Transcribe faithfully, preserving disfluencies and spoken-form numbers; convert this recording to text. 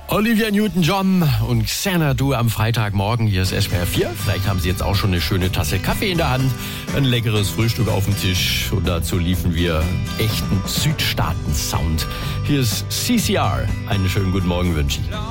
Olivia Newton-John und Xanadu am Freitagmorgen. Hier ist S W R vier. Vielleicht haben Sie jetzt auch schon eine schöne Tasse Kaffee in der Hand, ein leckeres Frühstück auf dem Tisch. Und dazu liefen wir echten Südstaaten-Sound. Hier ist C C R. Einen schönen guten Morgen wünsche ich.